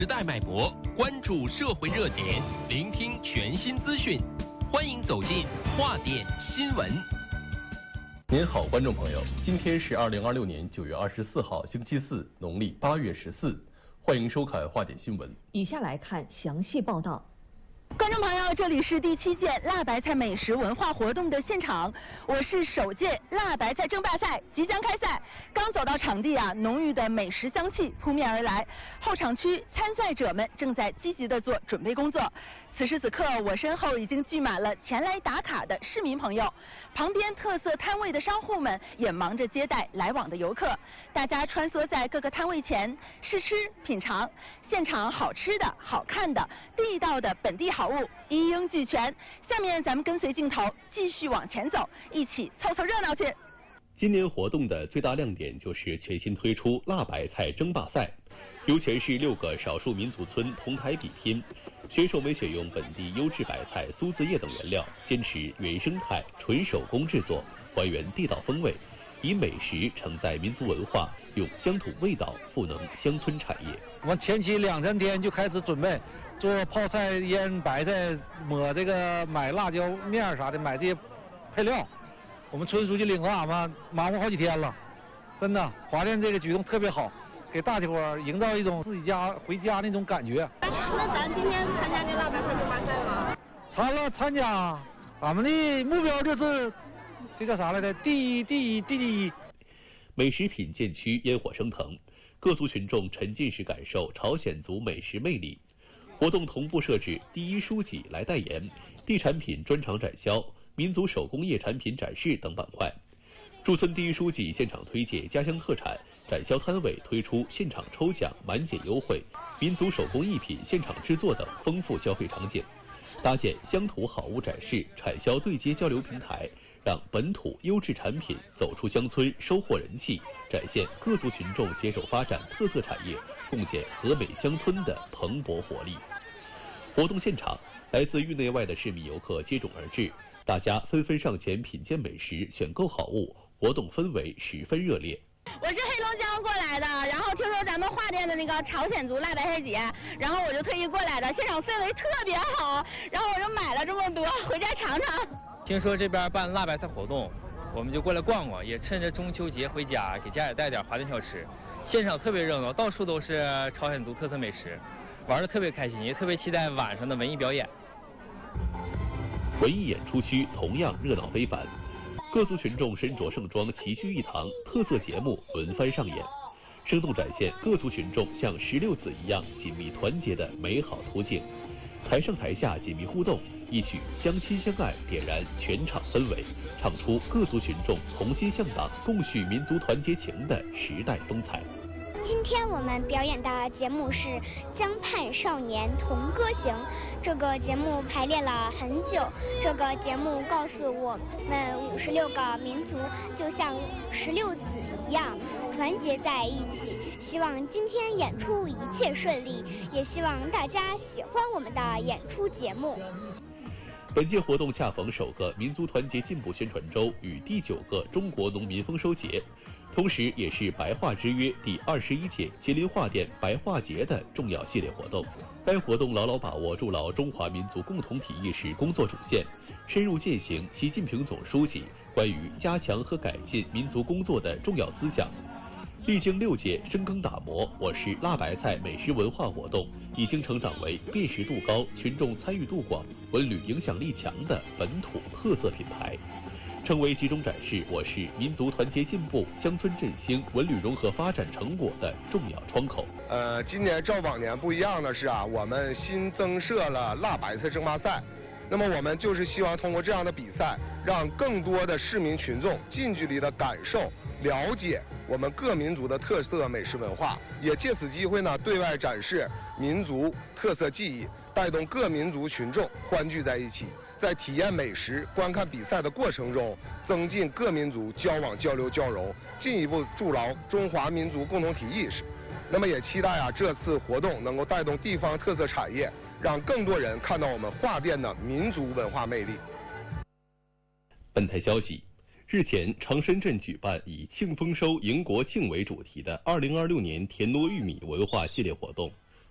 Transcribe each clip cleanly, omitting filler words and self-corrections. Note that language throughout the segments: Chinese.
时代脉搏，关注社会热点，聆听全新资讯，欢迎走进话点新闻。 您好，观众朋友，今天是2026年9月24号，星期四，农历8月14，欢迎收看话点新闻。 以下来看详细报道。 观众朋友，这里是第7届辣白菜美食文化活动的现场，我是首届辣白菜争霸赛即将开赛，刚走到场地啊，浓郁的美食香气扑面而来，候场区参赛者们正在积极地做准备工作。此时此刻，我身后已经聚满了前来打卡的市民朋友，旁边特色摊位的商户们也忙着接待来往的游客，大家穿梭在各个摊位前试吃品尝，现场好吃的好看的地道的本地好物一应俱全。下面咱们跟随镜头继续往前走，一起凑凑热闹去。 今年活动的最大亮点就是全新推出辣白菜争霸赛，由全市6个少数民族村同台比拼，选手们选用本地优质白菜、苏子叶等原料，坚持原生态、纯手工制作，还原地道风味，以美食承载民族文化，用乡土味道赋能乡村产业。 我们前期2、3天就开始准备做泡菜、腌白菜、抹这个买辣椒面啥的，买这些配料。我们村书记领着俺们忙活好几天了，真的，华电这个举动特别好，给大伙营造一种自己家回家那种感觉。 那咱今天参加这辣白菜争霸赛吗？ 参加，俺们的目标就是这叫啥来着？第一。 美食品鉴区烟火升腾，各族群众沉浸式感受朝鲜族美食魅力。活动同步设置第一书记来代言、地产品专场展销、民族手工业产品展示等板块。驻村第一书记现场推介家乡特产，展销摊位推出现场抽奖、满减优惠、民族手工艺品现场制作等丰富消费场景，搭建乡土好物展示、产销对接交流平台，让本土优质产品走出乡村，收获人气，展现各族群众携手发展特色产业，共建和美乡村的蓬勃活力。活动现场，来自域内外的市民游客接踵而至，大家纷纷上前品鉴美食、选购好物，活动氛围十分热烈。 我是黑龙江过来的，然后听说咱们华电的那个朝鲜族辣白菜节，然后我就特意过来的，现场氛围特别好，然后我就买了这么多，回家尝尝。 听说这边办辣白菜活动，我们就过来逛逛，也趁着中秋节回家，给家里带点华电小吃。现场特别热闹，到处都是朝鲜族特色美食，玩得特别开心，也特别期待晚上的文艺表演。 文艺演出区同样热闹非凡，各族群众身着盛装齐聚一堂，特色节目轮番上演，生动展现各族群众像16子一样紧密团结的美好图景。台上台下紧密互动，一曲相亲相爱点燃全场氛围，唱出各族群众同心向党、共续民族团结情的时代风采。 今天我们表演的节目是《江畔少年同歌行》。这个节目排练了很久，这个节目告诉我们56个民族就像16子一样团结在一起。希望今天演出一切顺利，也希望大家喜欢我们的演出节目。 本届活动恰逢首个民族团结进步宣传周与第9个中国农民丰收节，同时也是白话之约第21届吉林话电白话节的重要系列活动。该活动牢牢把握筑牢中华民族共同体意识工作主线，深入践行习近平总书记关于加强和改进民族工作的重要思想。历经6届深耕打磨，我市辣白菜美食文化活动已经成长为辨识度高、群众参与度广、文旅影响力强的本土特色品牌，成为集中展示我市民族团结进步、乡村振兴、文旅融合发展成果的重要窗口。 今年照往年不一样的是我们新增设了辣白菜争霸赛。那么我们就是希望通过这样的比赛，让更多的市民群众近距离的感受、了解我们各民族的特色美食文化，也借此机会呢，对外展示民族特色技艺，带动各民族群众欢聚在一起，在体验美食、观看比赛的过程中，增进各民族交往交流交融，进一步筑牢中华民族共同体意识。那么也期待这次活动能够带动地方特色产业，让更多人看到我们华电的民族文化魅力。 本台消息，日前长深镇举办以庆丰收、迎国庆为主题的2026年田螺玉米文化系列活动。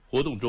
活动中